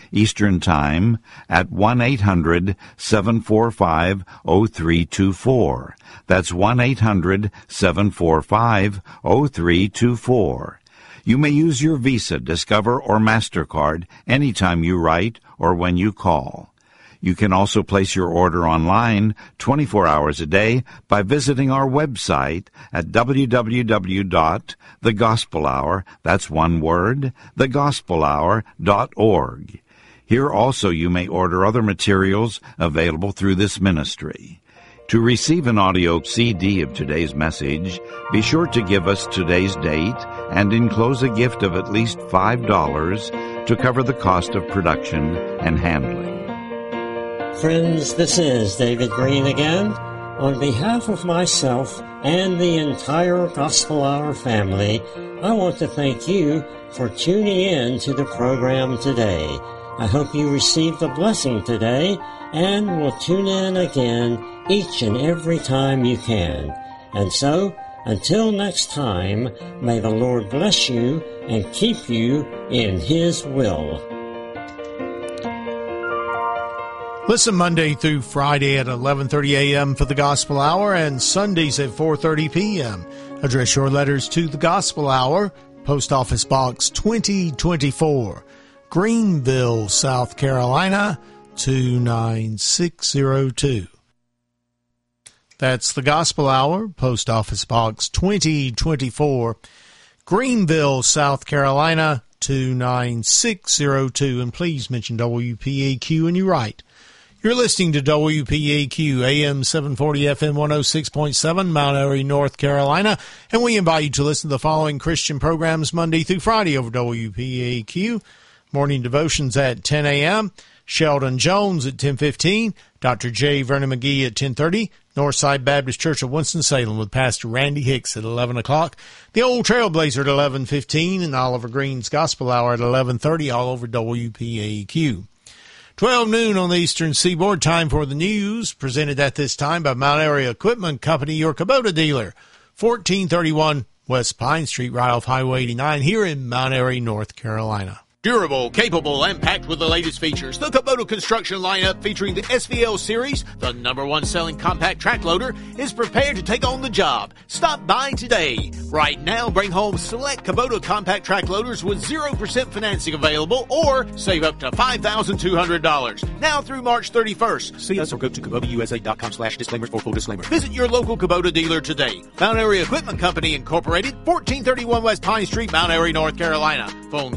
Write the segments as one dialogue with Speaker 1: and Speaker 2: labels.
Speaker 1: Eastern Time at 1-800-745-0324. That's 1-800-745-0324. You may use your Visa, Discover, or MasterCard anytime you write or when you call. You can also place your order online 24 hours a day by visiting our website at www.thegospelhour, that's one word, thegospelhour.org. Here also you may order other materials available through this ministry. To receive an audio CD of today's message, be sure to give us today's date and enclose a gift of at least $5 to cover the cost of production and handling.
Speaker 2: Friends, this is David Green again. On behalf of myself and the entire Gospel Hour family, I want to thank you for tuning in to the program today. I hope you received a blessing today and will tune in again each and every time you can. And so, until next time, may the Lord bless you and keep you in His will.
Speaker 3: Listen Monday through Friday at 11:30 a.m. for the Gospel Hour and Sundays at 4:30 p.m. Address your letters to the Gospel Hour, Post Office Box 2024, Greenville, South Carolina, 29602. That's the Gospel Hour, Post Office Box 2024, Greenville, South Carolina, 29602. And please mention WPAQ when you write. You're listening to WPAQ, AM 740, FM 106.7, Mount Airy, North Carolina, and we invite you to listen to the following Christian programs Monday through Friday over WPAQ. Morning devotions at 10 a.m., Sheldon Jones at 10:15, Dr. J. Vernon McGee at 10:30, Northside Baptist Church of Winston-Salem with Pastor Randy Hicks at 11 o'clock, the Old Trailblazer at 11:15, and Oliver Green's Gospel Hour at 11:30 all over WPAQ. 12 noon on the Eastern Seaboard, time for the news, presented at this time by Mount Airy Equipment Company, your Kubota dealer, 1431 West Pine Street, right off Highway 89, here in Mount Airy, North Carolina.
Speaker 4: Durable, capable, and packed with the latest features. The Kubota construction lineup featuring the SVL series, the #1 selling compact track loader, is prepared to take on the job. Stop by today. Right now, bring home select Kubota compact track loaders with 0% financing available or save up to $5,200. Now through March 31st. See us or go to KubotaUSA.com/disclaimers for full disclaimer. Visit your local Kubota dealer today. Mount Airy Equipment Company Incorporated, 1431 West Pine Street, Mount Airy, North Carolina. Phone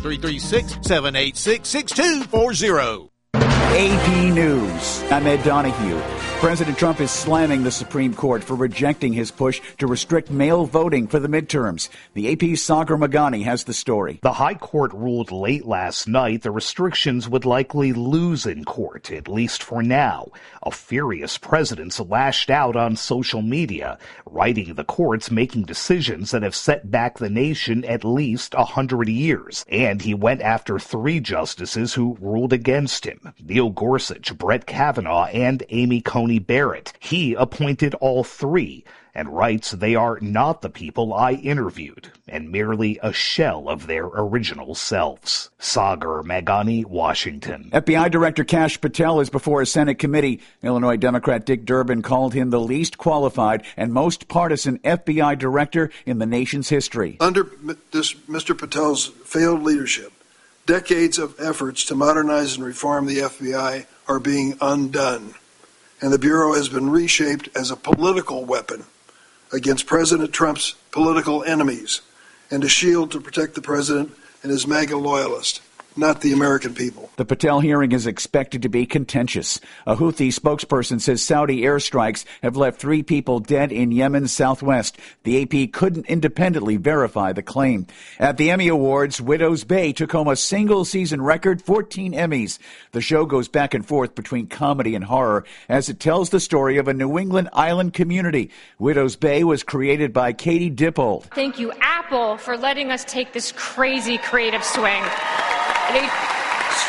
Speaker 4: 336-786-6240.
Speaker 5: AP News. I'm Ed Donahue. President Trump is slamming the Supreme Court for rejecting his push to restrict mail voting for the midterms. The AP's Sagar Magani has the story.
Speaker 6: The High Court ruled late last night the restrictions would likely lose in court, at least for now. A furious president lashed out on social media, writing the courts making decisions that have set back the nation at least 100 years. And he went after 3 justices who ruled against him: Neil Gorsuch, Brett Kavanaugh, and Amy Coney Barrett. He appointed all 3 and writes they are not the people I interviewed and merely a shell of their original selves. Sagar Magani, Washington.
Speaker 5: FBI Director Kash Patel is before a Senate committee. Illinois Democrat Dick Durbin called him the least qualified and most partisan FBI director in the nation's history.
Speaker 7: Under Mr. Patel's failed leadership, decades of efforts to modernize and reform the FBI are being undone, and the Bureau has been reshaped as a political weapon against President Trump's political enemies and a shield to protect the president and his MAGA loyalists, not the American people.
Speaker 5: The Patel hearing is expected to be contentious. A Houthi spokesperson says Saudi airstrikes have left 3 people dead in Yemen's southwest. The AP couldn't independently verify the claim. At the Emmy Awards, Widow's Bay took home a single-season record, 14 Emmys. The show goes back and forth between comedy and horror as it tells the story of a New England island community. Widow's Bay was created by Katie Dippold.
Speaker 8: Thank you, Apple, for letting us take this crazy creative swing. They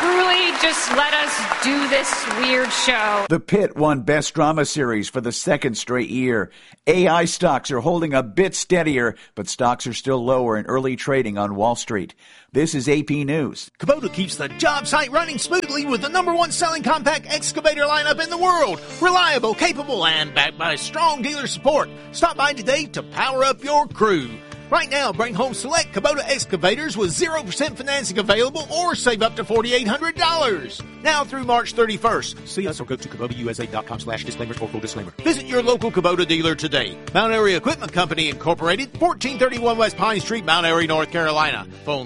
Speaker 8: truly just let us do this weird show.
Speaker 5: The Pit won Best Drama Series for the second straight year. AI stocks are holding a bit steadier, but stocks are still lower in early trading on Wall Street. This is AP News.
Speaker 4: Kubota keeps the job site running smoothly with the #1 selling compact excavator lineup in the world. Reliable, capable, and backed by strong dealer support. Stop by today to power up your crew. Right now, bring home select Kubota excavators with 0% financing available or save up to $4,800. Now through March 31st. See us or go to KubotaUSA.com/disclaimers for full disclaimer. Visit your local Kubota dealer today. Mount Airy Equipment Company Incorporated, 1431 West Pine Street, Mount Airy, North Carolina. Phone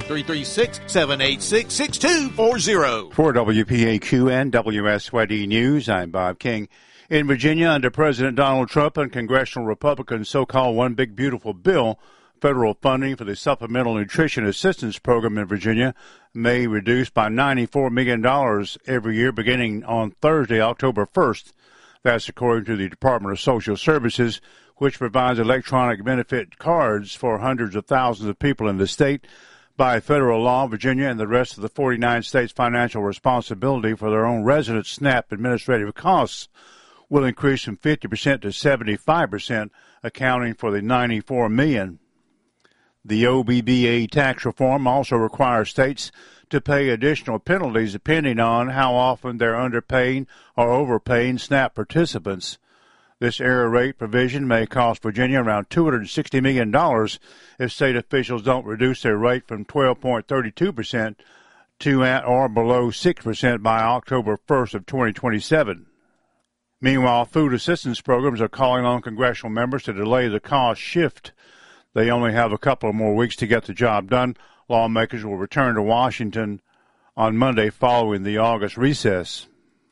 Speaker 4: 336-786-6240.
Speaker 9: For WPAQ and WSYD News, I'm Bob King. In Virginia, under President Donald Trump and congressional Republicans' so-called One Big Beautiful Bill, federal funding for the Supplemental Nutrition Assistance Program in Virginia may reduce by $94 million every year beginning on Thursday, October 1st. That's according to the Department of Social Services, which provides electronic benefit cards for hundreds of thousands of people in the state. By federal law, Virginia and the rest of the 49 states' financial responsibility for their own resident SNAP administrative costs will increase from 50% to 75%, accounting for the $94 million. The OBBA tax reform also requires states to pay additional penalties depending on how often they're underpaying or overpaying SNAP participants. This error rate provision may cost Virginia around $260 million if state officials don't reduce their rate from 12.32% to at or below 6% by October 1st of 2027. Meanwhile, food assistance programs are calling on congressional members to delay the cost shift. They only have a couple of more weeks to get the job done. Lawmakers will return to Washington on Monday following the August recess.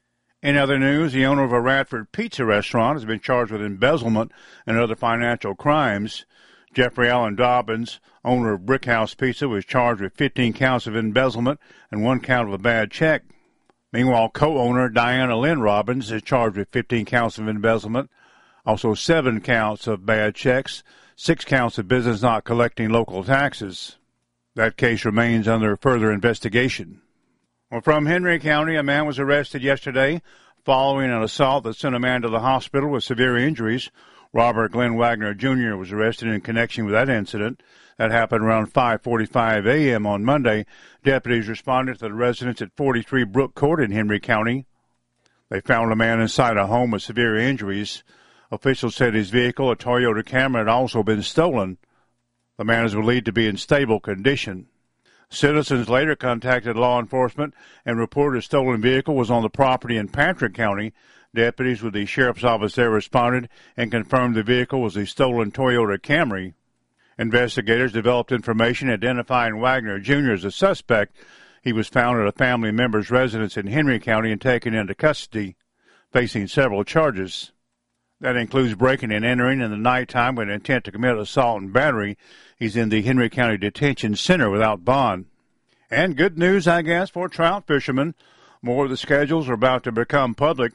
Speaker 9: In other news, the owner of a Radford pizza restaurant has been charged with embezzlement and other financial crimes. Jeffrey Allen Dobbins, owner of Brickhouse Pizza, was charged with 15 counts of embezzlement and 1 count of a bad check. Meanwhile, co-owner Diana Lynn Robbins is charged with 15 counts of embezzlement, also 7 counts of bad checks, 6 counts of business not collecting local taxes. That case remains under further investigation. Well, from Henry County, a man was arrested yesterday following an assault that sent a man to the hospital with severe injuries. Robert Glenn Wagner Jr. was arrested in connection with that incident. That happened around 5:45 a.m. on Monday. Deputies responded to the residence at 43 Brook Court in Henry County. They found a man inside a home with severe injuries. Officials said his vehicle, a Toyota Camry, had also been stolen. The man is believed to be in stable condition. Citizens later contacted law enforcement and reported a stolen vehicle was on the property in Patrick County. Deputies with the sheriff's office there responded and confirmed the vehicle was a stolen Toyota Camry. Investigators developed information identifying Wagner Jr. as a suspect. He was found at a family member's residence in Henry County and taken into custody, facing several charges. That includes breaking and entering in the nighttime with intent to commit assault and battery. He's in the Henry County Detention Center without bond. And good news, I guess, for trout fishermen. More of the schedules are about to become public.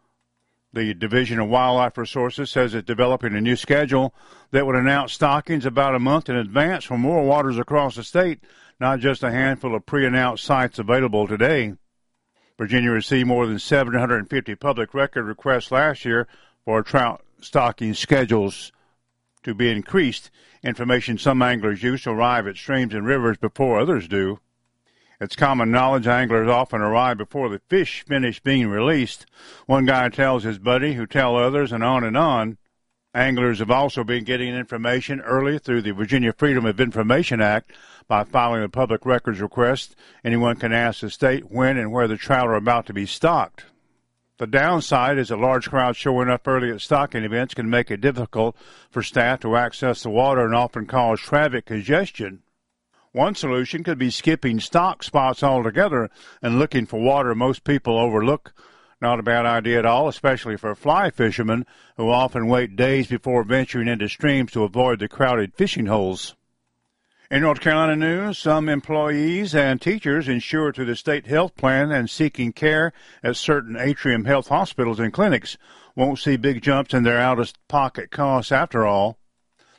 Speaker 9: The Division of Wildlife Resources says it's developing a new schedule that would announce stockings about a month in advance for more waters across the state, not just a handful of pre-announced sites available today. Virginia received more than 750 public record requests last year for trout stocking schedules to be increased. Information some anglers use to arrive at streams and rivers before others do. It's common knowledge anglers often arrive before the fish finish being released. One guy tells his buddy, who tell others, and on and on. Anglers have also been getting information early through the Virginia Freedom of Information Act by filing a public records request. Anyone can ask the state when and where the trout are about to be stocked. The downside is a large crowd showing up early at stocking events can make it difficult for staff to access the water and often cause traffic congestion. One solution could be skipping stock spots altogether and looking for water most people overlook. Not a bad idea at all, especially for fly fishermen who often wait days before venturing into streams to avoid the crowded fishing holes. In North Carolina news, some employees and teachers insured through the state health plan and seeking care at certain Atrium Health hospitals and clinics won't see big jumps in their out-of-pocket costs after all.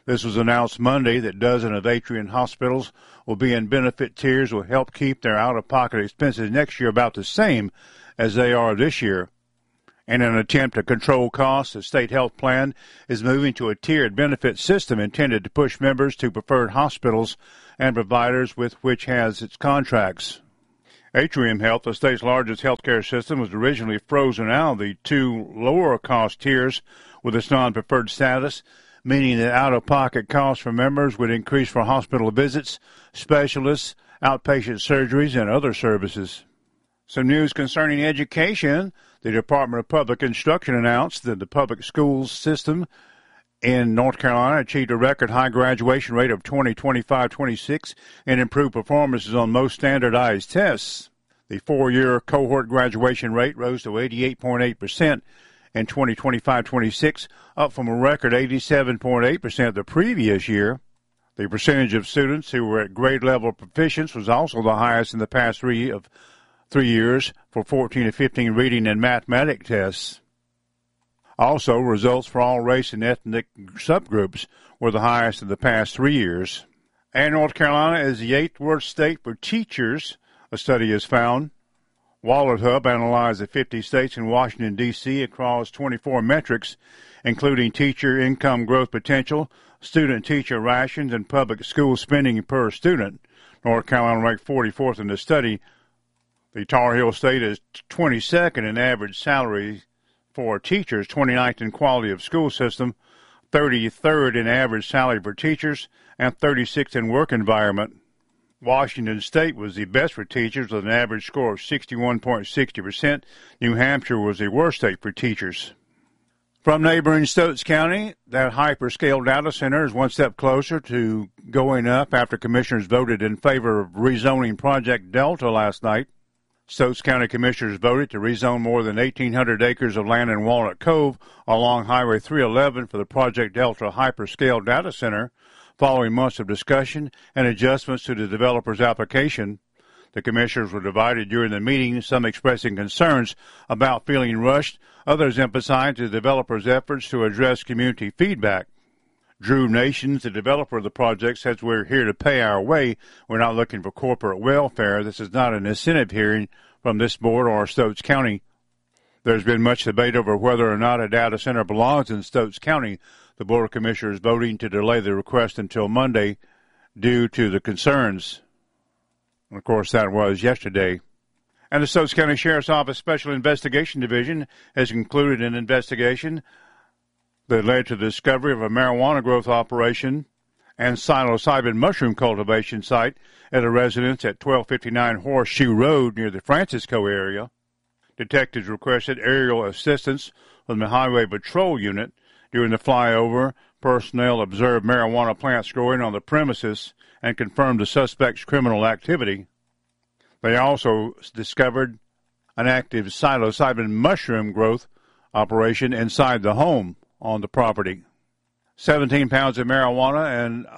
Speaker 9: This was announced Monday that dozens of Atrium hospitals will be in benefit tiers will help keep their out-of-pocket expenses next year about the same as they are this year. In an attempt to control costs, the state health plan is moving to a tiered benefit system intended to push members to preferred hospitals and providers with which has its contracts. Atrium Health, the state's largest healthcare system, was originally frozen out of the two lower-cost tiers with its non-preferred status, meaning that out-of-pocket costs for members would increase for hospital visits, specialists, outpatient surgeries, and other services. Some news concerning education. The Department of Public Instruction announced that the public schools system in North Carolina achieved a record high graduation rate of 2025-26 and improved performances on most standardized tests. The four-year cohort graduation rate rose to 88.8% in 2025-26, up from a record 87.8% the previous year. The percentage of students who were at grade level proficiency was also the highest in the past 3 years for 14 to 15 reading and mathematic tests. Also, results for all race and ethnic subgroups were the highest in the past 3 years. And North Carolina is the 8th worst state for teachers, a study has found. WalletHub analyzed the 50 states in Washington, D.C. across 24 metrics, including teacher income growth potential, student-teacher rations, and public school spending per student. North Carolina ranked 44th in the study. The Tar Heel State is 22nd in average salary for teachers, 29th in quality of school system, 33rd in average salary for teachers, and 36th in work environment. Washington State was the best for teachers with an average score of 61.60%. New Hampshire was the worst state for teachers. From neighboring Stokes County, that hyperscale data center is one step closer to going up after commissioners voted in favor of rezoning Project Delta last night. Stokes County commissioners voted to rezone more than 1,800 acres of land in Walnut Cove along Highway 311 for the Project Delta hyperscale data center. Following months of discussion and adjustments to the developer's application, the commissioners were divided during the meeting, some expressing concerns about feeling rushed, others emphasized the developer's efforts to address community feedback. Drew Nations, the developer of the project, says we're here to pay our way. We're not looking for corporate welfare. This is not an incentive hearing from this board or Stokes County. There's been much debate over whether or not a data center belongs in Stokes County. The Board of Commissioners voting to delay the request until Monday due to the concerns. And of course, that was yesterday. And the Stokes County Sheriff's Office Special Investigation Division has concluded an investigation that led to the discovery of a marijuana growth operation and psilocybin mushroom cultivation site at a residence at 1259 Horseshoe Road near the Francisco area. Detectives requested aerial assistance from the Highway Patrol Unit. During the flyover, personnel observed marijuana plants growing on the premises and confirmed the suspect's criminal activity. They also discovered an active psilocybin mushroom growth operation inside the home on the property. 17 pounds of marijuana and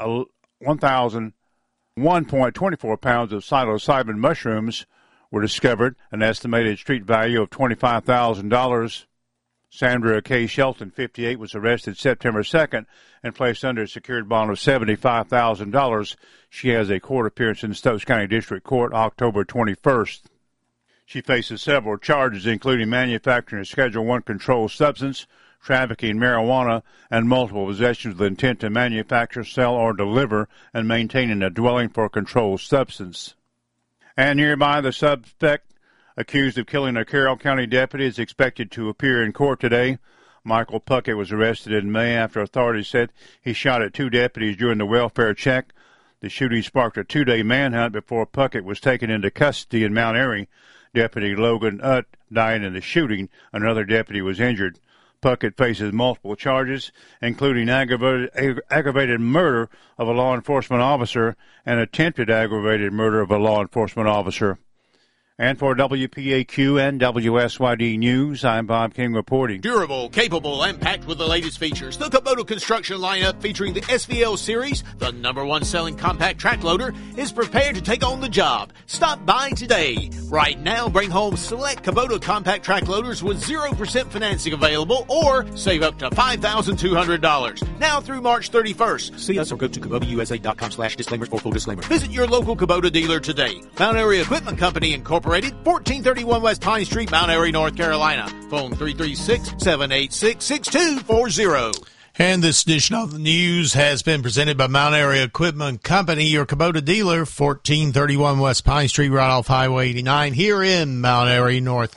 Speaker 9: 1.24 pounds of psilocybin mushrooms were discovered, an estimated street value of $25,000. Sandra K. Shelton, 58, was arrested September 2nd and placed under a secured bond of $75,000. She has a court appearance in Stokes County District Court October 21st. She faces several charges, including manufacturing a Schedule I controlled substance, trafficking marijuana, and multiple possessions with intent to manufacture, sell, or deliver, and maintaining a dwelling for a controlled substance. And nearby, the suspect accused of killing a Carroll County deputy is expected to appear in court today. Michael Puckett was arrested in May after authorities said he shot at 2 deputies during the welfare check. The shooting sparked a 2-day manhunt before Puckett was taken into custody in Mount Airy. Deputy Logan Utt died in the shooting. Another deputy was injured. Puckett faces multiple charges, including aggravated murder of a law enforcement officer and attempted aggravated murder of a law enforcement officer. And for WPAQ and WSYD News, I'm Bob King reporting.
Speaker 4: Durable, capable, and packed with the latest features. The Kubota construction lineup featuring the SVL series, the #1 selling compact track loader, is prepared to take on the job. Stop by today. Right now, bring home select Kubota compact track loaders with 0% financing available or save up to $5,200. Now through March 31st. See us or go to KubotaUSA.com/disclaimers for full disclaimer. Visit your local Kubota dealer today. Mount Airy Equipment Company Incorporated, 1431 West Pine Street, Mount Airy, North Carolina. Phone 336-786-6240.
Speaker 3: And this edition of the news has been presented by Mount Airy Equipment Company, your Kubota dealer, 1431 West Pine Street, right off Highway 89, here in Mount Airy, North Carolina.